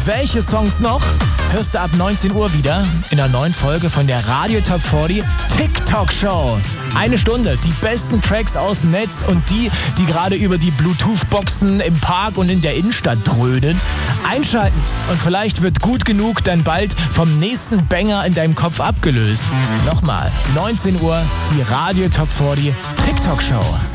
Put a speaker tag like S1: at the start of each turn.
S1: Und welche Songs noch? Hörst du ab 19 Uhr wieder in einer neuen Folge von der Radio Top 40 TikTok Show. 1 Stunde, die besten Tracks aus dem Netz und die gerade über die Bluetooth-Boxen im Park und in der Innenstadt dröhnen. Einschalten und vielleicht wird gut genug dann bald vom nächsten Banger in deinem Kopf abgelöst. Nochmal, 19 Uhr, die Radio Top 40 TikTok Show.